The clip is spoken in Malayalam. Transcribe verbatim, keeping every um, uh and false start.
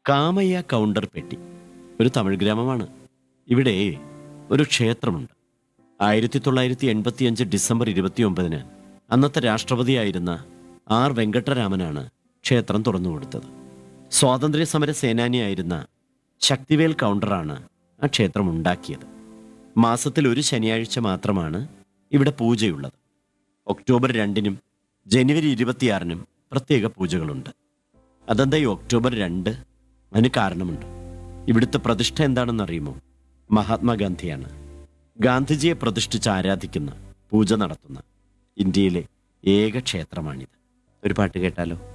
കാമയ്യ കൗണ്ടർ പെട്ടി ഒരു തമിഴ് ഗ്രാമമാണ്. ഇവിടെ ഒരു ക്ഷേത്രമുണ്ട്. ആയിരത്തി തൊള്ളായിരത്തി എൺപത്തിയഞ്ച് ഡിസംബർ ഇരുപത്തിയൊമ്പതിന് അന്നത്തെ രാഷ്ട്രപതിയായിരുന്ന ആർ വെങ്കട്ടരാമനാണ് ക്ഷേത്രം തുറന്നു കൊടുത്തത്. സ്വാതന്ത്ര്യ സമര സേനാനിയായിരുന്ന ശക്തിവേൽ കൗണ്ടറാണ് ആ ക്ഷേത്രം ഉണ്ടാക്കിയത്. മാസത്തിൽ ഒരു ശനിയാഴ്ച മാത്രമാണ് ഇവിടെ പൂജയുള്ളത്. ഒക്ടോബർ രണ്ടിനും ജനുവരി ഇരുപത്തിയാറിനും പ്രത്യേക പൂജകളുണ്ട്. അതെന്താ ഈ ഒക്ടോബർ രണ്ട്? അതിന് കാരണമുണ്ട്. ഇവിടുത്തെ പ്രതിഷ്ഠ എന്താണെന്നറിയുമോ? മഹാത്മാഗാന്ധിയാണ്. ഗാന്ധിജിയെ പ്രതിഷ്ഠിച്ച് ആരാധിക്കുന്ന, പൂജ നടത്തുന്ന ഇന്ത്യയിലെ ഏക ക്ഷേത്രമാണിത്. ഒരു പാട്ട് കേട്ടാലോ?